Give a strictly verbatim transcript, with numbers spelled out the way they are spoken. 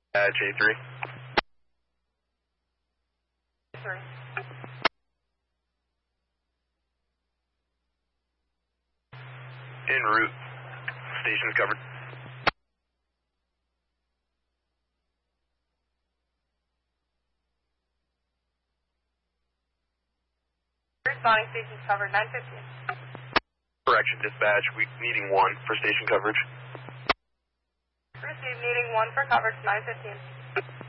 Uh, J three. Three. En route. Station's covered. Responding, station's covered, nine fifteen. Correction, dispatch. We needing one for station coverage. Receive, needing one for coverage, nine fifteen.